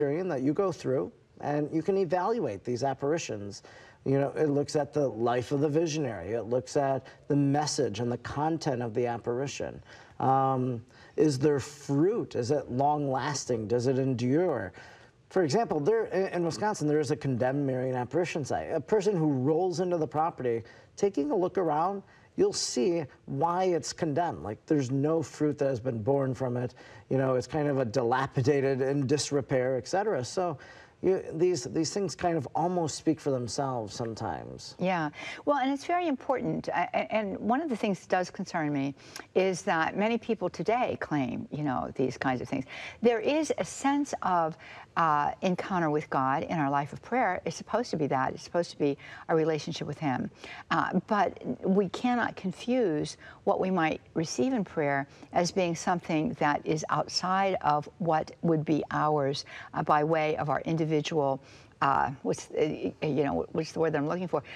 criterion that you go through, and you can evaluate these apparitions. You know, it looks at the life of the visionary. It looks at the message and the content of the apparition. Is there fruit? Is it long-lasting? Does it endure? For example, there in Wisconsin, there is a condemned Marian apparition site. A person who rolls into the property, taking a look around, you'll see why it's condemned. Like, there's no fruit that has been born from it. You know, it's kind of a dilapidated, in disrepair, etc. So these things kind of almost speak for themselves sometimes. Yeah, well, and it's very important. And one of the things that does concern me is that many people today claim, you know, these kinds of things. There is a sense of encounter with God in our life of prayer. It's supposed to be that. It's supposed to be a relationship with Him. But we cannot confuse what we might receive in prayer as being something that is outside of what would be ours by way of our individual what's the word that I'm looking for?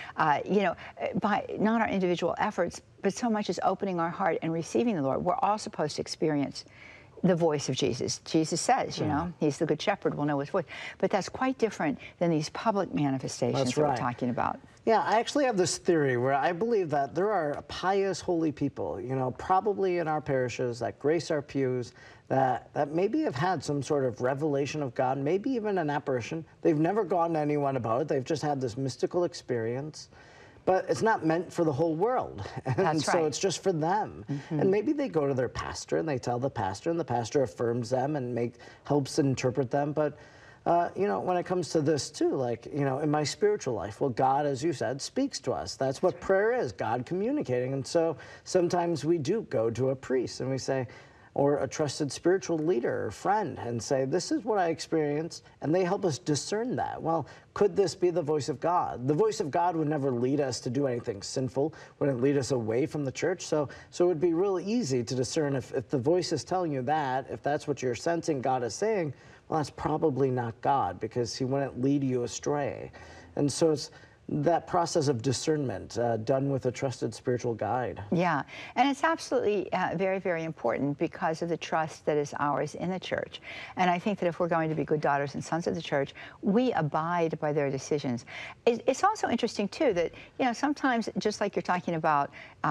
By not our individual efforts, but so much as opening our heart and receiving the Lord. We're all supposed to experience the voice of Jesus. Jesus says, you know, He's the good shepherd, we'll know His voice. But that's quite different than these public manifestations that we're talking about. Yeah, I actually have this theory where I believe that there are pious, holy people, you know, probably in our parishes that grace our pews, that maybe have had some sort of revelation of God, maybe even an apparition. They've never gone to anyone about it. They've just had this mystical experience. But it's not meant for the whole world. And so it's just for them. And maybe they go to their pastor and they tell the pastor, and the pastor affirms them and helps interpret them. But you know, when it comes to this too, like, you know, in my spiritual life, well, God, as you said, speaks to us. That's what prayer is, God communicating. And so sometimes we do go to a priest and we say, or a trusted spiritual leader or friend, and say, this is what I experienced, and they help us discern that. Well, could this be the voice of God? The voice of God would never lead us to do anything sinful, wouldn't lead us away from the church, so it would be real easy to discern if the voice is telling you that, if that's what you're sensing God is saying, well, that's probably not God, because He wouldn't lead you astray. And so it's that process of discernment done with a trusted spiritual guide. Yeah, and it's absolutely very, very important because of the trust that is ours in the church. And I think that if we're going to be good daughters and sons of the church, we abide by their decisions. It's also interesting, too, that, you know, sometimes, just like you're talking about,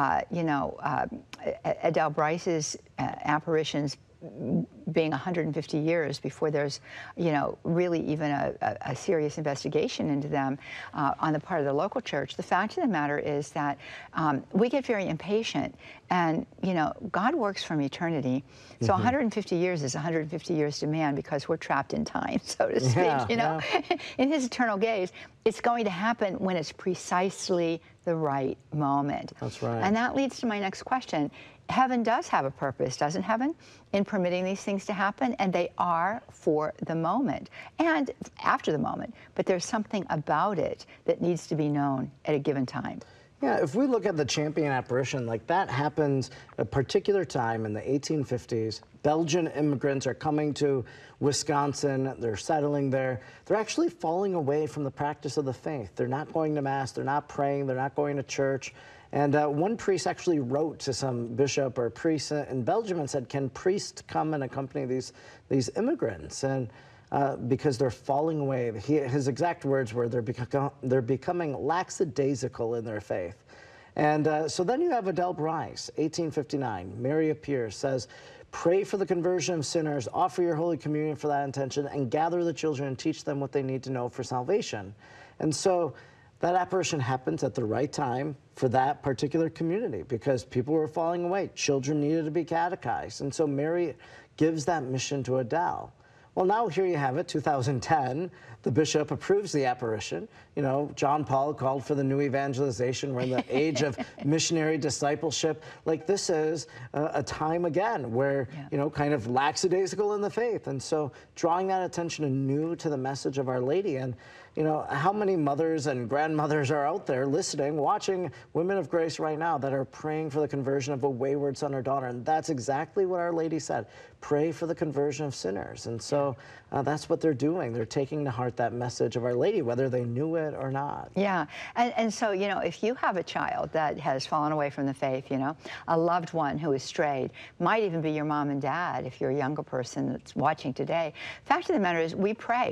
Adele Bryce's apparitions being 150 years before there's, you know, really even a serious investigation into them on the part of the local church. The fact of the matter is that we get very impatient, and, you know, God works from eternity. So 150 years is 150 years to man, because we're trapped in time, so to speak, you know. In His eternal gaze, it's going to happen when it's precisely the right moment. That's right. And that leads to my next question. Heaven does have a purpose, doesn't heaven, in permitting these things to happen? And they are for the moment and after the moment. But there's something about it that needs to be known at a given time. Yeah, if we look at the Champion apparition, like, that happens at a particular time in the 1850s. Belgian immigrants are coming to Wisconsin. They're settling there. They're actually falling away from the practice of the faith. They're not going to Mass. They're not praying. They're not going to church. And one priest actually wrote to some bishop or priest in Belgium and said, can priests come and accompany these immigrants? And because they're falling away. His exact words were, they're becoming lackadaisical in their faith. And so then you have Adele Bryce, 1859. Mary appears, says, pray for the conversion of sinners, offer your Holy Communion for that intention, and gather the children and teach them what they need to know for salvation. And so that apparition happens at the right time for that particular community, because people were falling away. Children needed to be catechized. And so Mary gives that mission to Adele. Well, now here you have it, 2010. The bishop approves the apparition. You know, John Paul called for the new evangelization. We're in the age of missionary discipleship. Like, this is a time again where, you know, kind of lackadaisical in the faith. And so drawing that attention anew to the message of Our Lady. And, you know, how many mothers and grandmothers are out there listening, watching Women of Grace right now that are praying for the conversion of a wayward son or daughter? And that's exactly what Our Lady said. Pray for the conversion of sinners. And so that's what they're doing. They're taking to heart that message of Our Lady, whether they knew it or not. Yeah. And so, you know, if you have a child that has fallen away from the faith, you know, a loved one who is strayed, might even be your mom and dad if you're a younger person that's watching today. Fact of the matter is, we pray.